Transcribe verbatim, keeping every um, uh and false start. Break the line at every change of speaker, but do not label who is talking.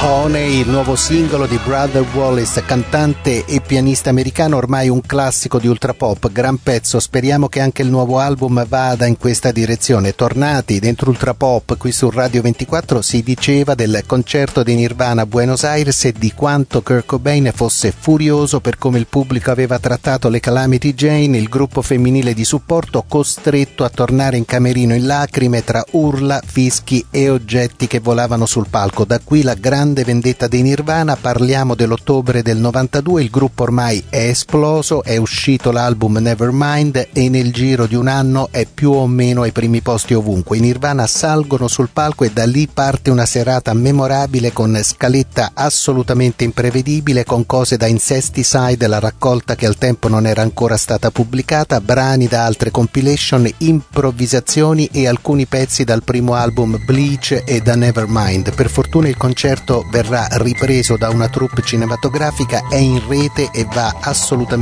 Honey, il nuovo singolo di Brother Wallace, cantante e pianista americano, ormai un classico di ultrapop, gran pezzo. Speriamo che anche il nuovo album vada in questa direzione. Tornati dentro ultrapop qui su Radio ventiquattro, si diceva del concerto di Nirvana a Buenos Aires e di quanto Kurt Cobain fosse furioso per come il pubblico aveva trattato le Calamity Jane, il gruppo femminile di supporto costretto a tornare in camerino in lacrime tra urla, fischi e oggetti che volavano sul palco. Da qui la grande vendetta dei Nirvana. Parliamo dell'ottobre del novantadue, il gruppo ormai è esploso, è uscito l'album Nevermind e nel giro di un anno è più o meno ai primi posti ovunque. I Nirvana salgono sul palco e da lì parte una serata memorabile con scaletta assolutamente imprevedibile, con cose da Incesticide, la raccolta che al tempo non era ancora stata pubblicata, brani da altre compilation, improvvisazioni e alcuni pezzi dal primo album Bleach e da Nevermind. Per fortuna il concerto verrà ripreso da una troupe cinematografica, è in rete e va assolutamente